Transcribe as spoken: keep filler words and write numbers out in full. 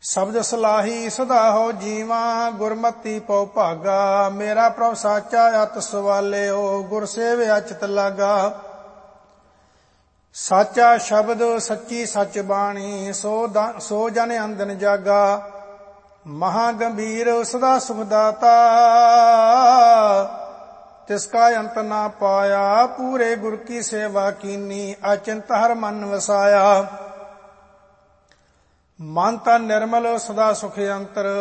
ਸ਼ਬਦ ਸਲਾਹੀ ਸਦਾ ਹੋ ਜੀਵਾ, ਗੁਰਮਤੀ ਪਉ ਭਾਗਾ। ਮੇਰਾ ਪ੍ਰਭ ਸਾਚਾ ਅਤ ਸਵਾਲਿਓ, ਗੁਰ ਸੇਵਿਆ ਚਿਤ ਲਾਗਾ। ਸਾਚਾ ਸ਼ਬਦ ਸੱਚੀ ਸੱਚ ਬਾਣੀ, ਸੋ ਸੋ ਜਨ ਅੰਦਨ ਜਾਗਾ। ਮਹਾ ਗੰਭੀਰ ਸਦਾ ਸੁਖ ਦਾਤਾ, ਤਿਸਕਾ ਅੰਤ ਨਾ ਪਾਇਆ। ਪੂਰੇ ਗੁਰ ਕੀ ਸੇਵਾ ਕੀਨੀ, ਅਚਿੰਤ ਹਰ ਮਨ ਵਸਾਇਆ। ਮਨ ਤਨ ਨਿਰਮਲ ਸਦਾ ਸੁਖ ਅੰਤਰ,